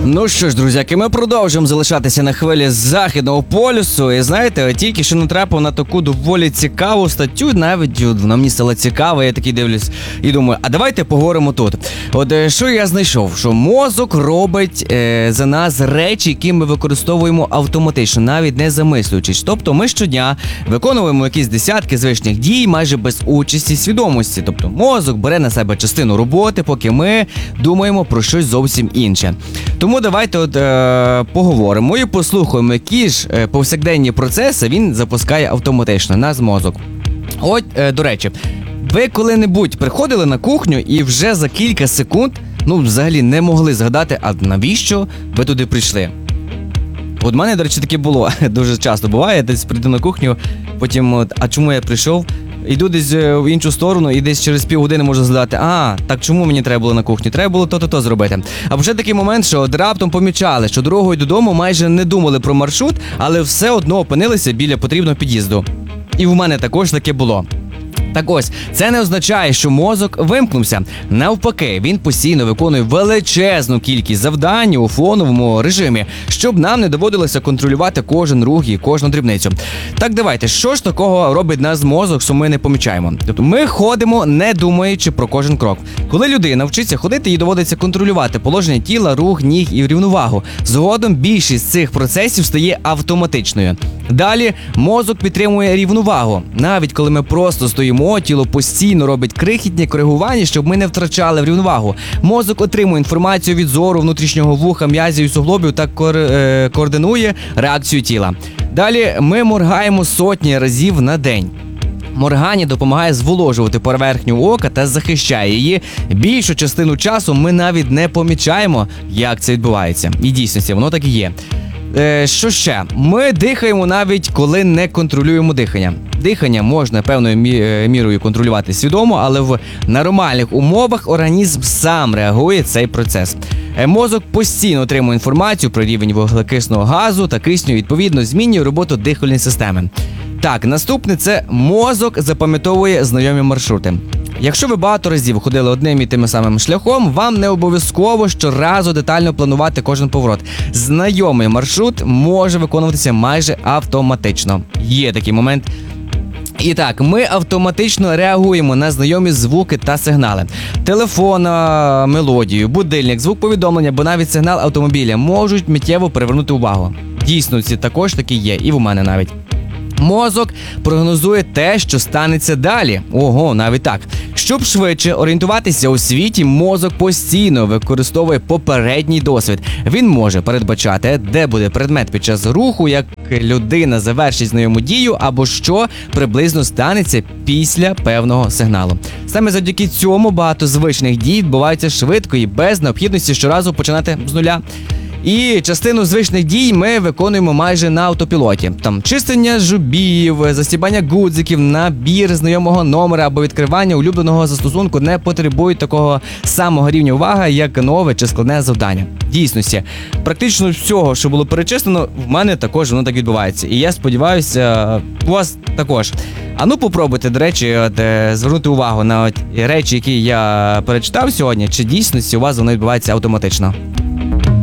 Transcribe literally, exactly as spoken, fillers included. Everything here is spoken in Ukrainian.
Ну що ж, друзяки, ми продовжуємо залишатися на хвилі Західного полюсу. І знаєте, тільки що натрапив на таку доволі цікаву статтю, навіть вона мені стала цікава, я такий дивлюсь і думаю, а давайте поговоримо тут. От що я знайшов, що мозок робить е, за нас речі, які ми використовуємо автоматично, навіть не замислюючись. Тобто ми щодня виконуємо якісь десятки звичних дій майже без участі свідомості. Тобто мозок бере на себе частину роботи, поки ми думаємо про щось зовсім інше. Тому давайте от, е, поговоримо і послухаємо, які ж е, повсякденні процеси він запускає автоматично, наш мозок. От, е, до речі, ви коли-небудь приходили на кухню і вже за кілька секунд, ну, взагалі не могли згадати, а навіщо ви туди прийшли? От в мене, до речі, таке було, дуже часто буває, я десь прийду на кухню, потім, от, а чому я прийшов? Йду десь в іншу сторону і десь через півгодини можу згадати, а, так чому мені треба було на кухню? Треба було то-то-то зробити. А вже такий момент, що от раптом помічали, що дорогою додому майже не думали про маршрут, але все одно опинилися біля потрібного під'їзду. І в мене також таке було. Так ось, це не означає, що мозок вимкнувся. Навпаки, він постійно виконує величезну кількість завдань у фоновому режимі, щоб нам не доводилося контролювати кожен рух і кожну дрібницю. Так давайте, що ж такого робить наш мозок, що ми не помічаємо? Тобто ми ходимо, не думаючи про кожен крок. Коли людина вчиться ходити, їй доводиться контролювати положення тіла, рух, ніг і рівновагу. Згодом більшість цих процесів стає автоматичною. Далі мозок підтримує рівновагу. Навіть коли ми просто стоїмо, тіло постійно робить крихітні коригування, щоб ми не втрачали рівновагу. Мозок отримує інформацію від зору, внутрішнього вуха, м'язів і суглобів та кор... е... координує реакцію тіла. Далі ми моргаємо сотні разів на день. Моргання допомагає зволожувати поверхню ока та захищає її. Більшу частину часу ми навіть не помічаємо, як це відбувається. І дійсності, воно так і є. Е, що ще? Ми дихаємо навіть коли не контролюємо дихання. Дихання можна певною мі- мірою контролювати свідомо, але в нормальних умовах організм сам реагує цей процес. Е, мозок постійно отримує інформацію про рівень вуглекислого газу та кисню, відповідно змінює роботу дихальної системи. Так, наступне – це мозок запам'ятовує знайомі маршрути. Якщо ви багато разів ходили одним і тим самим шляхом, вам не обов'язково щоразу детально планувати кожен поворот. Знайомий маршрут може виконуватися майже автоматично. Є такий момент. І так, ми автоматично реагуємо на знайомі звуки та сигнали. Телефон, мелодію, будильник, звук повідомлення, або навіть сигнал автомобіля можуть миттєво привернути увагу. Дійсно, ці також такі є, і в мене навіть. Мозок прогнозує те, що станеться далі. Ого, навіть так. Щоб швидше орієнтуватися у світі, мозок постійно використовує попередній досвід. Він може передбачати, де буде предмет під час руху, як людина завершить знайому дію, або що приблизно станеться після певного сигналу. Саме завдяки цьому багато звичних дій відбуваються швидко і без необхідності щоразу починати з нуля. І частину звичних дій ми виконуємо майже на автопілоті. Там чистення зубів, застібання гудзиків, набір знайомого номера або відкривання улюбленого застосунку не потребують такого самого рівня уваги, як нове чи складне завдання. В дійсності, практично всього, що було перечислено, в мене також воно так відбувається. І я сподіваюся, у вас також. А ну попробуйте, до речі, от, е, звернути увагу на от, речі, які я перечитав сьогодні, чи дійсності у вас воно відбувається автоматично.